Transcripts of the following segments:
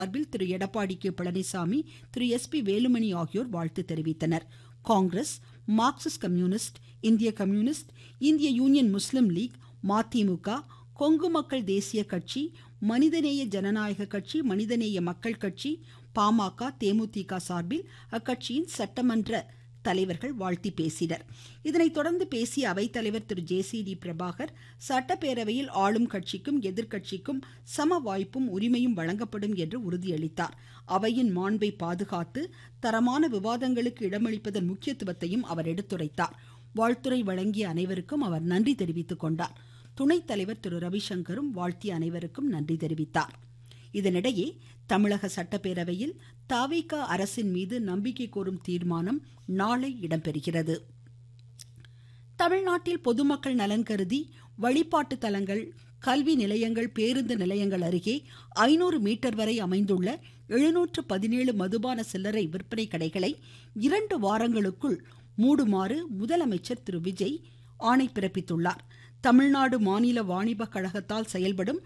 சார்பில் திரு எடப்பாடி கே பழனிசாமி, திரு எஸ்.பி. வேலுமணி ஆகியோர் வாழ்த்து தெரிவித்தனர். காங்கிரஸ், மார்க்சிஸ்ட் கம்யூனிஸ்ட், இந்திய கம்யூனிஸ்ட், இந்திய யூனியன் முஸ்லீம் லீக், மதிமுக, கொங்கு மக்கள் தேசிய கட்சி, மனிதநேய ஜனநாயக கட்சி, மனிதநேய மக்கள் கட்சி, பாமக, தேமுதிக சார்பில் அக்கட்சியின் சட்டமன்ற தலைவர்கள் வாழ்த்தி பேசினர். இதனைத் தொடர்ந்து பேசிய அவைத்தலைவர் திரு ஜே.சி.டி. பிரபாகர், சட்டப்பேரவையில் ஆளும் கட்சிக்கும் எதிர்க்கட்சிக்கும் சம வாய்ப்பும் உரிமையும் வழங்கப்படும் என்று உறுதியளித்தார். அவையின் மாண்பை பாதுகாத்து தரமான விவாதங்களுக்கு இடமளிப்பதன் முக்கியத்துவத்தையும் அவர் எடுத்துரைத்தார். வாழ்த்துரை வழங்கிய அனைவருக்கும் அவர் நன்றி தெரிவித்துக் கொண்டார். துணைத் தலைவர் திரு ரவிசங்கரும் வாழ்த்திய அனைவருக்கும் நன்றி தெரிவித்தார். இதனிடையே தமிழக சட்டப்பேரவையில் தவிக அரசின் மீது நம்பிக்கை கோரும் தீர்மானம் நாளை இடம்பெறுகிறது. தமிழ்நாட்டில் பொதுமக்கள் நலன் கருதி வழிபாட்டு தலங்கள், கல்வி நிலையங்கள், பேருந்து நிலையங்கள் அருகே 500 மீட்டர் வரை அமைந்துள்ள 717 மதுபான சில்லறை விற்பனை கடைகளை 2 வாரங்களுக்குள் மூடுமாறு முதலமைச்சர் திரு விஜய் ஆணை பிறப்பித்துள்ளார். தமிழ்நாடு மாநில வாணிப கழகத்தால் செயல்படும்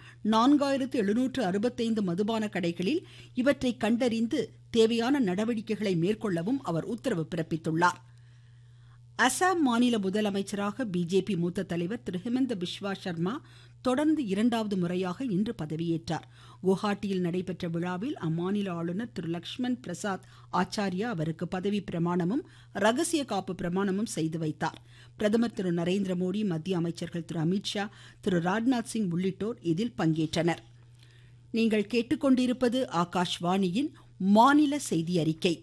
4765 மதுபான கடைகளில் இவற்றை கண்டறிந்து தேவையான நடவடிக்கைகளை மேற்கொள்ளவும் அவர் உத்தரவு பிறப்பித்துள்ளார். அசாம் மாநில முதலமைச்சராக பிஜேபி மூத்த தலைவர் திரு ஹிமந்த பிஸ்வா சர்மா தொடர்ந்து 2வது முறையாக இன்று பதவியேற்றார். குவஹாட்டியில் நடைபெற்ற விழாவில் அம்மாநில ஆளுநர் திரு லக்ஷ்மண் பிரசாத் ஆச்சாரியா அவருக்கு பதவி பிரமாணமும் ரகசிய காப்பு பிரமாணமும் செய்து வைத்தார். பிரதமர் திரு நரேந்திர மோடி, மத்திய அமைச்சர்கள் திரு அமித்ஷா, திரு ராஜ்நாத் சிங் உள்ளிட்டோர் இதில் பங்கேற்றனர். நீங்கள் கேட்டுக்கொண்டிருப்பது ஆகாஷ்வாணியின் மாநில செய்தி அறிக்கை.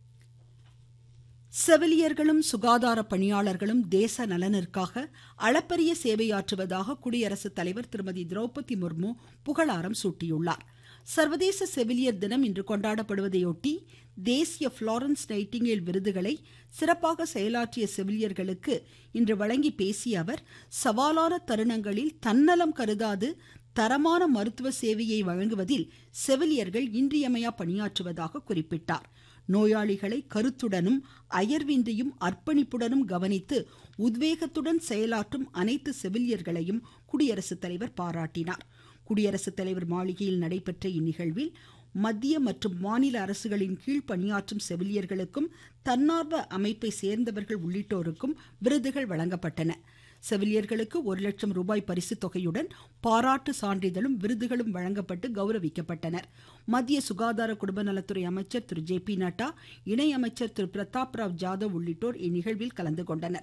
செவிலியர்களும் சுகாதார பணியாளர்களும் தேச நலனிற்காக அளப்பரிய சேவையாற்றுவதாக குடியரசுத் தலைவர் திருமதி திரௌபதி முர்மு புகழாரம் சூட்டியுள்ளார். சர்வதேச செவிலியர் தினம் இன்று கொண்டாடப்படுவதையொட்டி தேசிய புளோரன்ஸ் நைட்டிங்கேல் விருதுகளை சிறப்பாக செயலாற்றிய செவிலியர்களுக்கு இன்று வழங்கி பேசிய அவர், சவாலான தருணங்களில் தன்னலம் கருதாது தரமான மருத்துவ சேவையை வழங்குவதில் செவிலியர்கள் இன்றியமையா பணியாற்றுவதாக குறிப்பிட்டார். நோயாளிகளை கருத்துடனும் அயர்வின்றியும் அர்ப்பணிப்புடனும் கவனித்து உத்வேகத்துடன் செயலாற்றும் அனைத்து செவிலியர்களையும் குடியரசுத் தலைவர் பாராட்டினார். குடியரசுத் தலைவர் மாளிகையில் நடைபெற்ற இந்நிகழ்வில் மத்திய மற்றும் மாநில அரசுகளின் கீழ் பணியாற்றும் செவிலியர்களுக்கும் தன்னார்வ அமைப்பை சேர்ந்தவர்கள் உள்ளிட்டோருக்கும் விருதுகள் வழங்கப்பட்டன. செவிலியர்களுக்கு 1 லட்சம் ரூபாய் பரிசு தொகையுடன் பாராட்டு சான்றிதழும் விருதுகளும் வழங்கப்பட்டு கௌரவிக்கப்பட்டனர். மத்திய சுகாதார குடும்ப நலத்துறை அமைச்சர் திரு ஜே.பி. நட்டா, இணையமைச்சர் திரு பிரதாப் ராவ் ஜாதவ் உள்ளிட்டோர் இந்நிகழ்வில் கலந்து கொண்டனர்.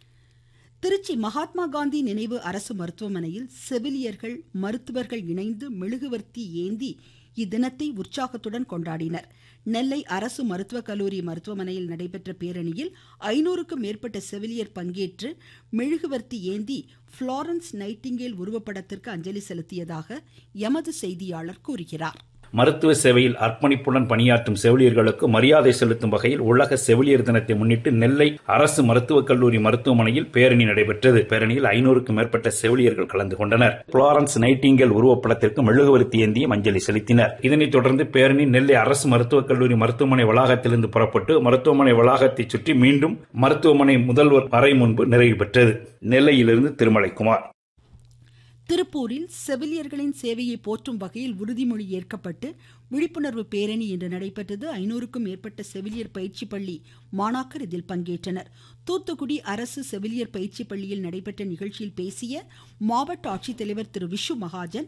திருச்சி மகாத்மா காந்தி நினைவு அரசு மருத்துவமனையில் செவிலியர்கள், மருத்துவர்கள் இணைந்து மெழுகுவர்த்தி ஏந்தி இத்தினத்தை உற்சாகத்துடன் கொண்டாடினர். நெல்லை அரசு மருத்துவக் கல்லூரி மருத்துவமனையில் நடைபெற்ற பேரணியில் 500க்கும் மேற்பட்ட செவிலியர் பங்கேற்று மெழுகுவர்த்தி ஏந்தி புளோரன்ஸ் நைட்டிங்கேல் உருவப்படத்திற்கு அஞ்சலி செலுத்தியதாக எமது செய்தியாளர் கூறுகிறார். மருத்துவ சேவையில் அர்ப்பணிப்புடன் பணியாற்றும் செவிலியர்களுக்கு மரியாதை செலுத்தும் வகையில் உலக செவிலியர் தினத்தை முன்னிட்டு நெல்லை அரசு மருத்துவக் கல்லூரி மருத்துவமனையில் பேரணி நடைபெற்றது. பேரணியில் 500க்கும் மேற்பட்ட செவிலியர்கள் கலந்து கொண்டனர். புளோரன்ஸ் நைட்டிங்கேல் உருவப்படத்திற்கு மெழுகுவர்த்தி ஏந்திய அஞ்சலி செலுத்தினர். இதனைத் தொடர்ந்து பேரணி நெல்லை அரசு மருத்துவக் கல்லூரி மருத்துவமனை வளாகத்திலிருந்து புறப்பட்டு மருத்துவமனை வளாகத்தை சுற்றி மீண்டும் மருத்துவமனை முதல்வர் அறை முன்பு நிறைவு பெற்றது. நெல்லையிலிருந்து திருமலைக்குமார். திருப்பூரில் செவிலியர்களின் சேவையை போற்றும் வகையில் உறுதிமொழி ஏற்கப்பட்டு விழிப்புணர்வு பேரணி இன்று நடைபெற்றது. 500க்கும் மேற்பட்ட செவிலியர் பயிற்சி பள்ளி மாணாக்கர் இதில் பங்கேற்றனர். தூத்துக்குடி அரசு செவிலியர் பயிற்சி பள்ளியில் நடைபெற்ற நிகழ்ச்சியில் பேசிய மாவட்ட ஆட்சித்தலைவர் திரு விஷு மகாஜன்,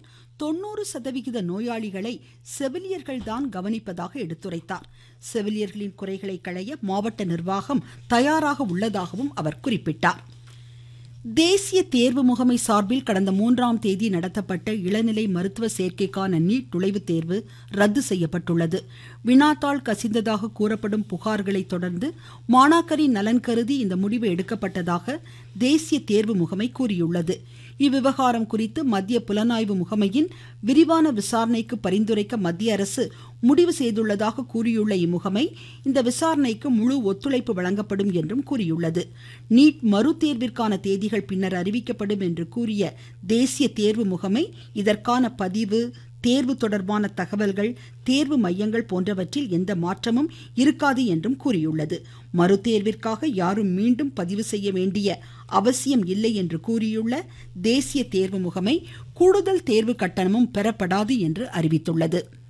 90% நோயாளிகளை செவிலியர்கள்தான் கவனிப்பதாக எடுத்துரைத்தார். செவிலியர்களின் குறைகளை களைய மாவட்ட நிர்வாகம் தயாராக உள்ளதாகவும் அவர் குறிப்பிட்டார். தேசிய தேர்வு முகமை சார்பில் கடந்த 3ஆம் தேதி நடத்தப்பட்ட இளநிலை மருத்துவ சேர்க்கைக்கான நீட் நுழைவுத் தேர்வு ரத்து செய்யப்பட்டுள்ளது. வினாத்தாள் கசிந்ததாக கூறப்படும் புகார்களை தொடர்ந்து மாணாக்கரின் நலன் கருதி இந்த முடிவு எடுக்கப்பட்டதாக தேசிய தேர்வு முகமை கூறியுள்ளது. இவ்விவகாரம் குறித்து மத்திய புலனாய்வு முகமையின் விரிவான விசாரணைக்கு பரிந்துரைக்க மத்திய அரசு முடிவு செய்துள்ளதாக கூறியுள்ள இம்முகமை இந்த விசாரணைக்கு முழு ஒத்துழைப்பு வழங்கப்படும் என்றும் கூறியுள்ளது. நீட் மறுதேர்விற்கான தேதிகள் பின்னர் அறிவிக்கப்படும் என்று கூறிய தேசிய தேர்வு முகமை இதற்கான பதிவு, தேர்வு தொடர்பான தகவல்கள், தேர்வு மையங்கள் போன்றவற்றில் எந்த மாற்றமும் இருக்காது என்றும் கூறியுள்ளது. மறுதேர்விற்காக யாரும் மீண்டும் பதிவு செய்ய வேண்டிய அவசியம் இல்லை என்று கூறியுள்ள தேசிய தேர்வு முகமை கூடுதல் தேர்வு கட்டணமும் பெறப்படாது என்று அறிவித்துள்ளது.